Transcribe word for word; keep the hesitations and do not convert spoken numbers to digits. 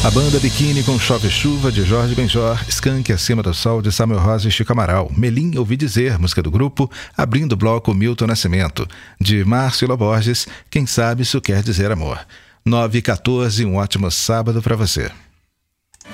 A banda Biquíni com Chove Chuva, de Jorge Benjor, Skank Acima do Sol, de Samuel Rosa e Chico Amaral, Melim Ouvi Dizer, música do grupo, abrindo o bloco Milton Nascimento, de Márcio Borges, Quem Sabe Isso Quer Dizer Amor. nove e quatorze, um ótimo sábado para você.